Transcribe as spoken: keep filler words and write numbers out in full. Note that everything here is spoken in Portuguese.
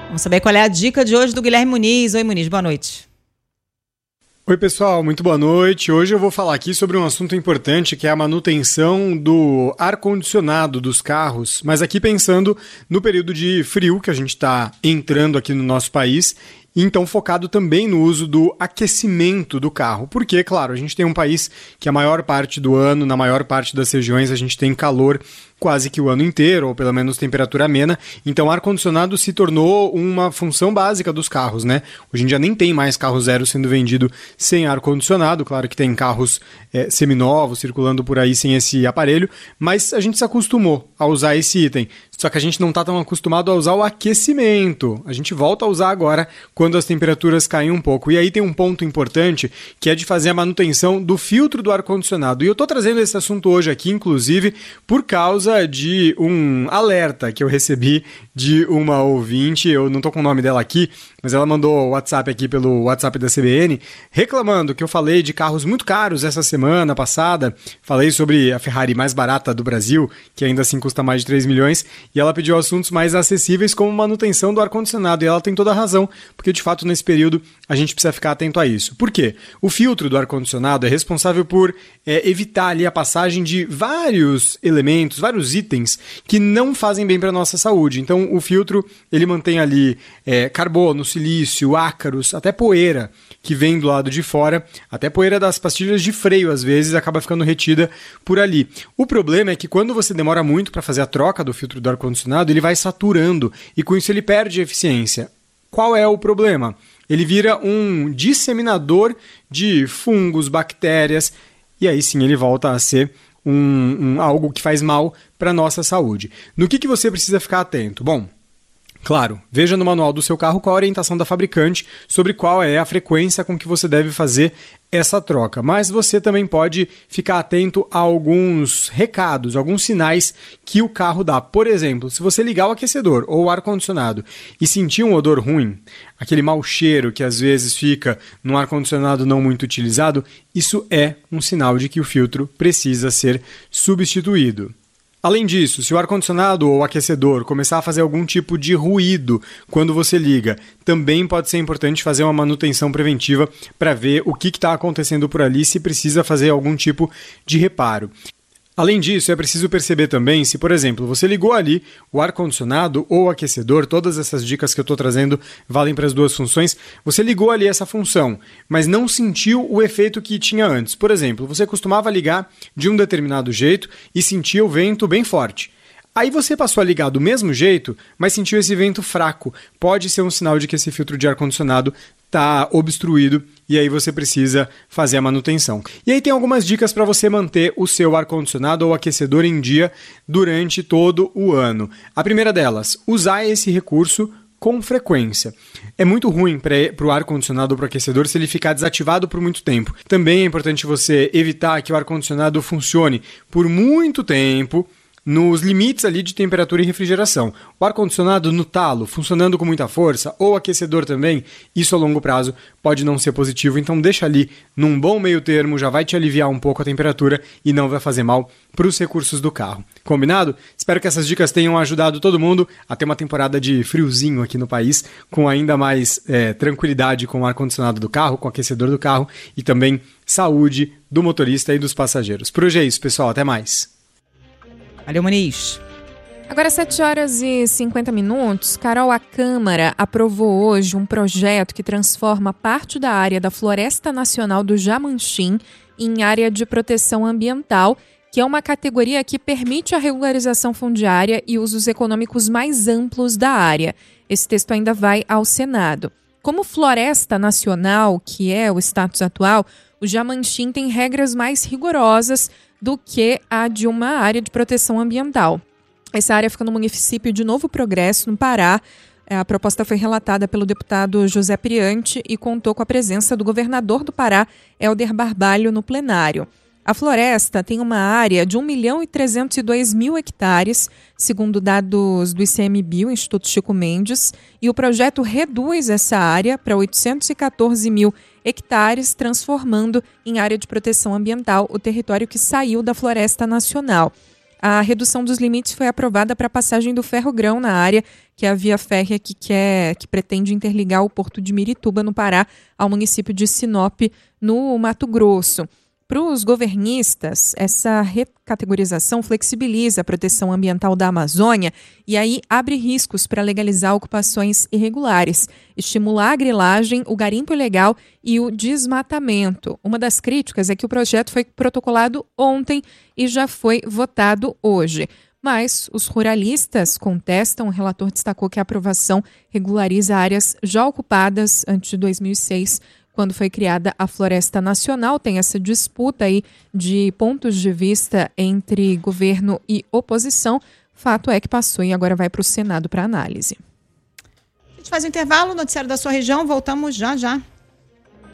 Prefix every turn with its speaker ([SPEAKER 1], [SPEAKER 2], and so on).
[SPEAKER 1] Vamos saber qual é a dica de hoje do Guilherme Muniz. Oi, Muniz, boa noite.
[SPEAKER 2] Oi, pessoal, muito boa noite. Hoje eu vou falar aqui sobre um assunto importante, que é a manutenção do ar-condicionado dos carros, mas aqui pensando no período de frio que a gente está entrando aqui no nosso país, e então focado também no uso do aquecimento do carro. Porque, claro, a gente tem um país que a maior parte do ano, na maior parte das regiões, a gente tem calor quase que o ano inteiro, ou pelo menos temperatura amena, então o ar-condicionado se tornou uma função básica dos carros, né? Hoje em dia nem tem mais carro zero sendo vendido sem ar-condicionado, claro que tem carros é, seminovos circulando por aí sem esse aparelho, mas a gente se acostumou a usar esse item, só que a gente não está tão acostumado a usar o aquecimento, a gente volta a usar agora quando as temperaturas caem um pouco, e aí tem um ponto importante que é de fazer a manutenção do filtro do ar-condicionado, e eu estou trazendo esse assunto hoje aqui, inclusive, por causa de um alerta que eu recebi de uma ouvinte, eu não estou com o nome dela aqui, mas ela mandou o WhatsApp aqui pelo WhatsApp da C B N, reclamando que eu falei de carros muito caros essa semana passada, falei sobre a Ferrari mais barata do Brasil, que ainda assim custa mais de três milhões, e ela pediu assuntos mais acessíveis como manutenção do ar-condicionado, e ela tem toda a razão, porque de fato nesse período a gente precisa ficar atento a isso. Por quê? O filtro do ar-condicionado é responsável por é, evitar ali a passagem de vários elementos, vários itens que não fazem bem para a nossa saúde. Então o filtro ele mantém ali é, carbono, silício, ácaros, até poeira que vem do lado de fora, até poeira das pastilhas de freio às vezes acaba ficando retida por ali. O problema é que quando você demora muito para fazer a troca do filtro do ar-condicionado, ele vai saturando e com isso ele perde eficiência. Qual é o problema? Ele vira um disseminador de fungos, bactérias, e aí sim ele volta a ser um, um, algo que faz mal para a nossa saúde. No que, que você precisa ficar atento? Bom, claro, veja no manual do seu carro qual a orientação da fabricante sobre qual é a frequência com que você deve fazer essa troca. Mas você também pode ficar atento a alguns recados, alguns sinais que o carro dá. Por exemplo, se você ligar o aquecedor ou o ar-condicionado e sentir um odor ruim, aquele mau cheiro que às vezes fica no ar-condicionado não muito utilizado, isso é um sinal de que o filtro precisa ser substituído. Além disso, se o ar-condicionado ou o aquecedor começar a fazer algum tipo de ruído quando você liga, também pode ser importante fazer uma manutenção preventiva para ver o que está acontecendo por ali, se precisa fazer algum tipo de reparo. Além disso, é preciso perceber também se, por exemplo, você ligou ali o ar-condicionado ou o aquecedor, todas essas dicas que eu estou trazendo valem para as duas funções, você ligou ali essa função, mas não sentiu o efeito que tinha antes. Por exemplo, você costumava ligar de um determinado jeito e sentia o vento bem forte. Aí você passou a ligar do mesmo jeito, mas sentiu esse vento fraco. Pode ser um sinal de que esse filtro de ar-condicionado está obstruído e aí você precisa fazer a manutenção. E aí tem algumas dicas para você manter o seu ar-condicionado ou aquecedor em dia durante todo o ano. A primeira delas, usar esse recurso com frequência. É muito ruim para o ar-condicionado ou para o aquecedor se ele ficar desativado por muito tempo. Também é importante você evitar que o ar-condicionado funcione por muito tempo, nos limites ali de temperatura e refrigeração. O ar-condicionado no talo, funcionando com muita força, ou o aquecedor também, isso a longo prazo pode não ser positivo, então deixa ali num bom meio termo, já vai te aliviar um pouco a temperatura e não vai fazer mal para os recursos do carro. Combinado? Espero que essas dicas tenham ajudado todo mundo a ter uma temporada de friozinho aqui no país, com ainda mais é, tranquilidade com o ar-condicionado do carro, com o aquecedor do carro e também saúde do motorista e dos passageiros. Por hoje é isso, pessoal. Até mais.
[SPEAKER 1] Valeu, Muniz.
[SPEAKER 3] Agora, sete horas e cinquenta minutos. Carol, a Câmara aprovou hoje um projeto que transforma parte da área da Floresta Nacional do Jamanchim em área de proteção ambiental, que é uma categoria que permite a regularização fundiária e usos econômicos mais amplos da área. Esse texto ainda vai ao Senado. Como Floresta Nacional, que é o status atual, o Jamanchim tem regras mais rigorosas do que a de uma área de proteção ambiental. Essa área fica no município de Novo Progresso, no Pará. A proposta foi relatada pelo deputado José Priante e contou com a presença do governador do Pará, Helder Barbalho, no plenário. A floresta tem uma área de um milhão e trezentos e dois mil hectares, segundo dados do I C M B I, o Instituto Chico Mendes, e o projeto reduz essa área para oitocentos e quatorze mil hectares, transformando em área de proteção ambiental o território que saiu da Floresta Nacional. A redução dos limites foi aprovada para a passagem do ferro-grão na área, que é a via férrea que, quer, que pretende interligar o porto de Mirituba, no Pará, ao município de Sinop, no Mato Grosso. Para os governistas, essa recategorização flexibiliza a proteção ambiental da Amazônia e aí abre riscos para legalizar ocupações irregulares, estimular a grilagem, o garimpo ilegal e o desmatamento. Uma das críticas é que o projeto foi protocolado ontem e já foi votado hoje. Mas os ruralistas contestam. O relator destacou que a aprovação regulariza áreas já ocupadas antes de dois mil e seis, quando foi criada a Floresta Nacional. Tem essa disputa aí de pontos de vista entre governo e oposição. Fato é que passou e agora vai para o Senado para análise.
[SPEAKER 1] A gente faz um intervalo, noticiário da sua região, voltamos já já.